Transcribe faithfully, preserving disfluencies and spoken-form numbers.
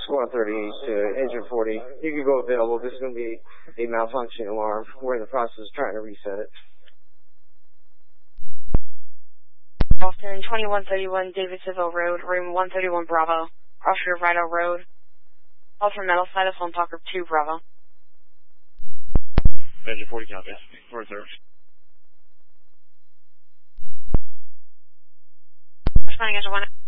Squad thirty to Engine forty. You can go available. This is going to be a malfunction alarm. We're in the process of trying to reset it. Boston, twenty-one thirty-one David Seville Road, room one thirty-one Bravo, Crossroad Rideau Road, Ultra Metal side of Phone Talker two Bravo. Engine forty count, yes. Four third. Responding Engine one.